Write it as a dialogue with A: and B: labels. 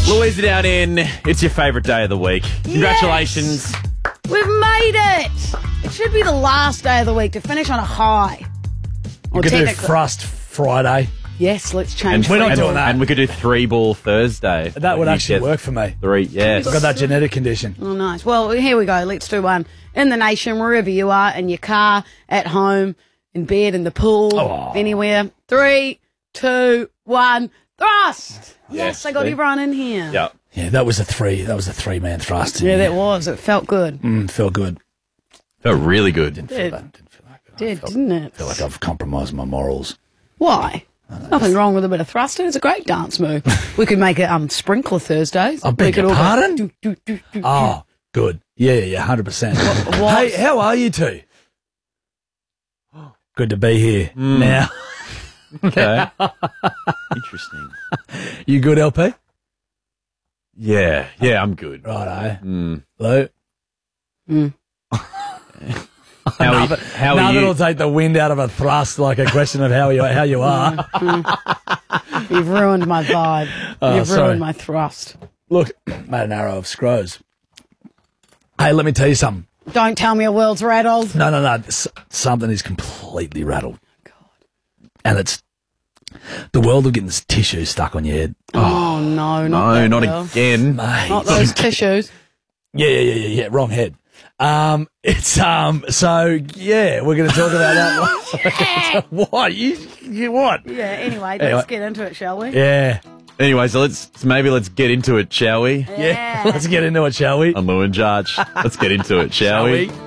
A: Louisa down in. It's your favourite day of the week. Congratulations.
B: Yes. We've made it. It should be the last day of the week to finish on a high.
C: We could do Thrust Friday.
B: Yes, let's change.
C: We're not doing that.
A: And we could do 3-ball Thursday.
C: That would actually work for me.
A: 3, yes.
C: I've got that genetic condition.
B: Oh, nice. Well, here we go. Let's do one in the nation, wherever you are, in your car, at home, in bed, in the pool, anywhere. 3, 2, 1, thrust. Yes, I got everyone in here.
A: Yep.
C: Yeah, that was a 3-man thrust.
B: Yeah, that was. It felt good.
C: Felt good.
A: Felt really good.
C: Didn't feel that.
B: Didn't it?
C: I feel like I've compromised my morals.
B: Why? Nothing wrong with a bit of thrust. It's a great dance move. We could make it Sprinkler Thursdays.
C: I beg your pardon?
B: Do.
C: Oh, good. Yeah, 100%.
B: What?
C: Hey, how are you two? Good to be here. Now,
A: Okay. Interesting.
C: you good, LP?
A: Yeah, I'm good.
C: Righto. Lou?
A: How are
C: Nothing
A: you?
C: will take the wind out of a thrust like a question of how you are.
B: You've ruined my vibe. You've
C: sorry.
B: ruined my thrust.
C: Look, made an arrow of scroes. Hey, let me tell you something.
B: Don't tell me a world's rattled.
C: No. Something is completely rattled. And it's the world of getting this tissue stuck on your head.
B: Oh, no, not
A: No,
B: that
A: not
B: girl.
A: again.
C: Mate.
B: Not those tissues.
C: Yeah. Wrong head. It's so yeah, we're going to talk about that. What you what?
B: Yeah, anyway,
C: Anyway.
B: let's get into it, shall we?
C: Yeah,
A: Anyway, so let's get into it, shall we?
C: yeah. Let's get into it, shall we?
A: I'm Lou and Judge. Let's get into it, shall we?